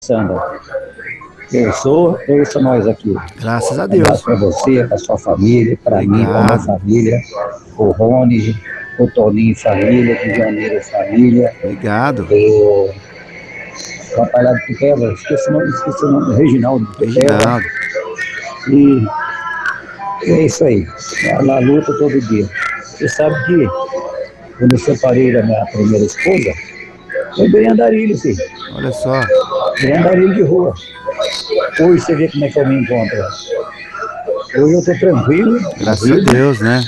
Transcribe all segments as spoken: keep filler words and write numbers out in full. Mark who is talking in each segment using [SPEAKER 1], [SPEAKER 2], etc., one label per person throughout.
[SPEAKER 1] Sandra, eu sou, eu sou nós aqui.
[SPEAKER 2] Graças a
[SPEAKER 1] Um
[SPEAKER 2] Deus.
[SPEAKER 1] abraço para você, para sua família, para mim, para minha família, o Rony, o Toninho família, o Janeiro família,
[SPEAKER 2] Obrigado.
[SPEAKER 1] o rapaz lá do Tutela, esqueci o nome, esqueci o nome, Reginaldo do Tutela.
[SPEAKER 2] Reginaldo.
[SPEAKER 1] E é isso aí, é na luta todo dia. Você sabe que quando eu separei da minha primeira esposa, eu bem andarilho, filho.
[SPEAKER 2] Olha só.
[SPEAKER 1] Bem andarilho de rua. Hoje você vê como é que eu me encontro. Hoje eu tô tranquilo.
[SPEAKER 2] Graças a Deus, né?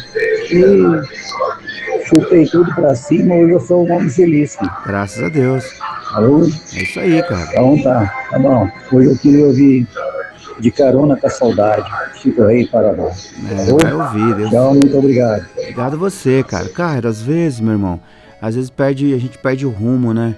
[SPEAKER 1] E chutei tudo pra cima, hoje eu sou um homem feliz, filho.
[SPEAKER 2] Graças a Deus.
[SPEAKER 1] Alô?
[SPEAKER 2] É isso aí, cara.
[SPEAKER 1] Então tá, tá bom. Hoje eu queria ouvir De Carona com a Saudade, Chico Rei Paraná.
[SPEAKER 2] É, vai ouvir, Deus.
[SPEAKER 1] Tchau, muito obrigado.
[SPEAKER 2] Obrigado a você, cara. Cara, às vezes, meu irmão, às vezes perde, a gente perde o rumo, né?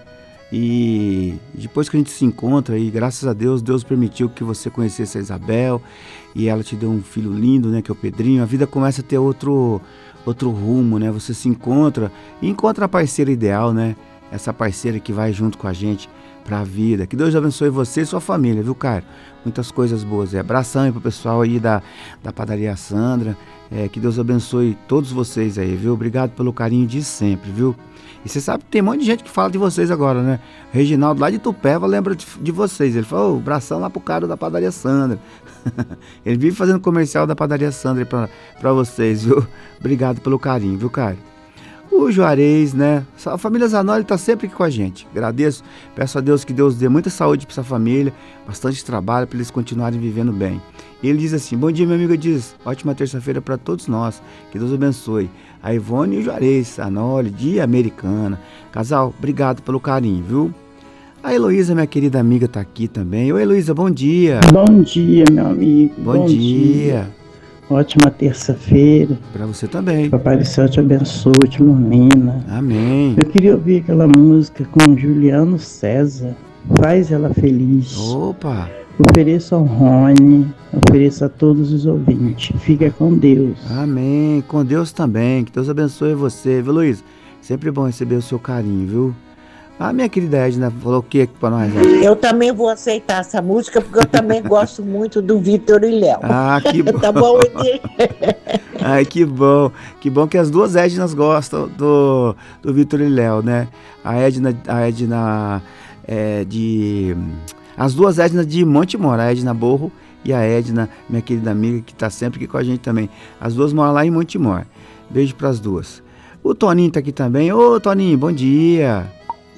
[SPEAKER 2] E depois que a gente se encontra, e graças a Deus, Deus permitiu que você conhecesse a Isabel, e ela te deu um filho lindo, né, que é o Pedrinho. A vida começa a ter outro, outro rumo, né? Você se encontra e encontra a parceira ideal, né? Essa parceira que vai junto com a gente pra vida. Que Deus abençoe você e sua família, viu, cara? Muitas coisas boas. É, abração aí pro pessoal aí da, da padaria Sandra. É, que Deus abençoe todos vocês aí, viu? Obrigado pelo carinho de sempre, viu? E você sabe que tem um monte de gente que fala de vocês agora, né? Reginaldo lá de Tupéva lembra de, de vocês. Ele falou, oh, abração lá pro cara da padaria Sandra. Ele vive fazendo comercial da padaria Sandra pra, pra vocês, viu? Obrigado pelo carinho, viu, cara? O Juarez, né? A família Zanoli tá sempre aqui com a gente. Agradeço, peço a Deus que Deus dê muita saúde para essa família, bastante trabalho para eles continuarem vivendo bem. E ele diz assim, bom dia, meu amigo, diz, ótima terça-feira para todos nós, que Deus abençoe. A Ivone e o Juarez, Zanoli, de Americana. Casal, obrigado pelo carinho, viu? A Heloísa, minha querida amiga, tá aqui também. Oi, Heloísa, bom dia.
[SPEAKER 3] Bom dia, meu amigo.
[SPEAKER 2] Bom, bom dia. dia.
[SPEAKER 3] Ótima terça-feira.
[SPEAKER 2] Para você também.
[SPEAKER 3] Papai do Céu te abençoe, te ilumina.
[SPEAKER 2] Amém.
[SPEAKER 3] Eu queria ouvir aquela música com Juliano César. Faz ela feliz.
[SPEAKER 2] Opa.
[SPEAKER 3] Ofereço ao Rony, ofereço a todos os ouvintes. Fica com Deus.
[SPEAKER 2] Amém. Com Deus também. Que Deus abençoe você, viu, Luiz? Sempre bom receber o seu carinho, viu? A minha querida Edna falou o que pra nós, Edna?
[SPEAKER 4] Eu também vou aceitar essa música, porque eu também gosto muito do Vitor e Léo.
[SPEAKER 2] Ah, que bom.
[SPEAKER 4] Tá bom, Edna?
[SPEAKER 2] Ai, que bom. Que bom que as duas Ednas gostam do, do Vitor e Léo, né? A Edna, a Edna é, de... As duas Ednas de Montemor, a Edna Borro e a Edna, minha querida amiga, que tá sempre aqui com a gente também. As duas moram lá em Montemor. Beijo pras duas. O Toninho tá aqui também. Ô, Toninho, bom dia.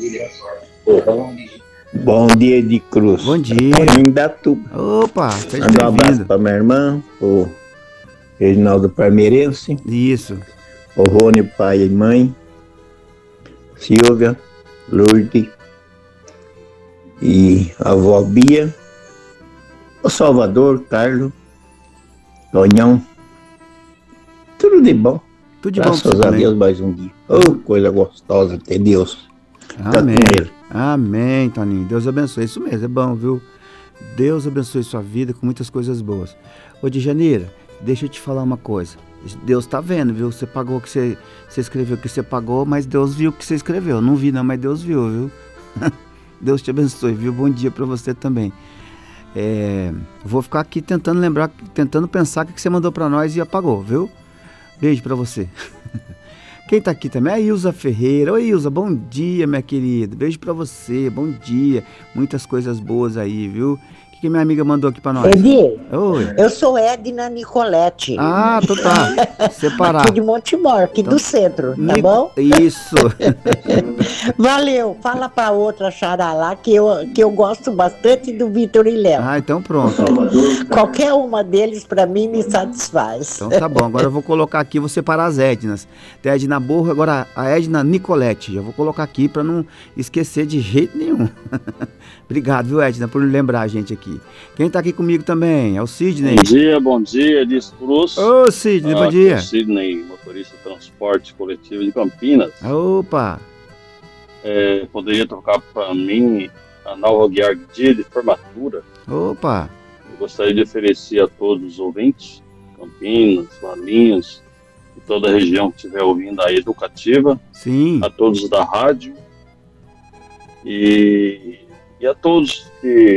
[SPEAKER 5] Bom dia de cruz.
[SPEAKER 2] Bom dia.
[SPEAKER 5] Toninho da Tuba.
[SPEAKER 2] Opa, seja
[SPEAKER 5] Manda um abraço
[SPEAKER 2] bem-vindo.
[SPEAKER 5] pra minha irmã, o Reginaldo Parmeirense.
[SPEAKER 2] Isso.
[SPEAKER 5] O Rony, pai e mãe. Silvia, Lourdes. E a avó Bia. O Salvador, Carlos. Tonhão. Tudo de bom.
[SPEAKER 2] Tudo de
[SPEAKER 5] Graças
[SPEAKER 2] bom
[SPEAKER 5] a Deus, mais um dia. Oh, coisa gostosa ter Deus.
[SPEAKER 2] Amém. Amém, Toninho. Deus abençoe. Isso mesmo, é bom, viu? Deus abençoe sua vida com muitas coisas boas. Ô, de Janeiro, deixa eu te falar uma coisa. Deus tá vendo, viu? Você pagou o que você, você escreveu que você pagou, mas Deus viu o que você escreveu. Não vi não, mas Deus viu, viu? Deus te abençoe, viu? Bom dia pra você também. É, vou ficar aqui tentando lembrar, tentando pensar o que você mandou pra nós e apagou, viu? Beijo pra você. Quem tá aqui também é a Ilza Ferreira. Oi, Ilza, bom dia, minha querida. Beijo pra você, bom dia. Muitas coisas boas aí, viu? O que, que minha amiga mandou aqui pra nós?
[SPEAKER 4] Edi,
[SPEAKER 2] Oi.
[SPEAKER 4] Eu sou Edna Nicolete.
[SPEAKER 2] Ah, então tá. Separar.
[SPEAKER 4] Aqui de Montemor, aqui
[SPEAKER 2] então,
[SPEAKER 4] do centro, tá
[SPEAKER 2] Nico...
[SPEAKER 4] bom?
[SPEAKER 2] Isso.
[SPEAKER 4] Valeu. Fala pra outra Xaralá que eu, que eu gosto bastante do Vitor e Léo.
[SPEAKER 2] Ah, então pronto.
[SPEAKER 4] Qualquer uma deles pra mim me satisfaz.
[SPEAKER 2] Então tá bom. Agora eu vou colocar aqui, vou separar as Ednas. Tem a Edna Borro, agora a Edna Nicolete. Já vou colocar aqui pra não esquecer de jeito nenhum. Obrigado, viu, Edna, por lembrar a gente aqui. Quem tá aqui comigo também é o Sidney.
[SPEAKER 6] Bom dia, bom dia, diz Cruz.
[SPEAKER 2] Ô, Sidney,
[SPEAKER 6] ah,
[SPEAKER 2] bom dia.
[SPEAKER 6] É o Sidney, motorista de transporte coletivo de Campinas.
[SPEAKER 2] Opa.
[SPEAKER 6] É, poderia tocar para mim a Nova Guiar dia de formatura.
[SPEAKER 2] Opa.
[SPEAKER 6] Eu gostaria de oferecer a todos os ouvintes, Campinas, Valinhos, e toda a região que estiver ouvindo a educativa.
[SPEAKER 2] Sim.
[SPEAKER 6] A todos da rádio. E e a todos que